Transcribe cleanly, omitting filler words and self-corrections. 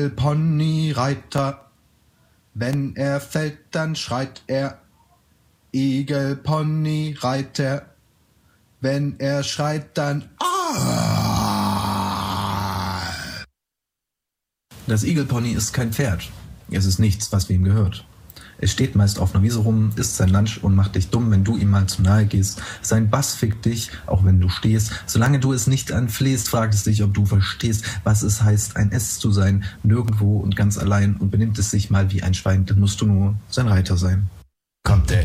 Ponyreiter, wenn er fällt, dann schreit er. Igelponyreiter, wenn er schreit, dann Das Igelpony ist kein Pferd. Es ist nichts, was wem gehört. Es steht meist auf einer Wiese rum, isst sein Lunch und macht dich dumm, wenn du ihm mal zu nahe gehst. Sein Bass fickt dich, auch wenn du stehst. Solange du es nicht anflehst, fragt es dich, ob du verstehst, was es heißt, ein S zu sein, nirgendwo und ganz allein, und benimmt es sich mal wie ein Schwein, dann musst du nur sein Reiter sein. kommt der